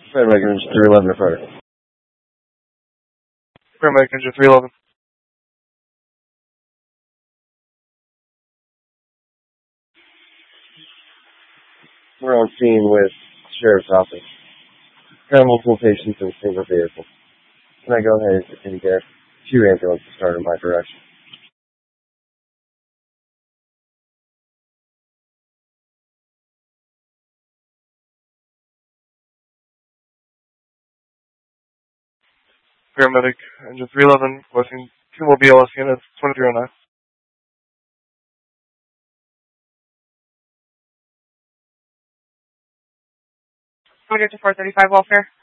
Paramedic Engine 311 to fire. Paramedic Engine 311. We're on scene with Sheriff's Office. Got multiple patients in a single vehicle. Can I go ahead and get 2 ambulances started in my direction? Paramedic Engine 311, requesting 2 more BLS units, 2309. Order to 435 welfare.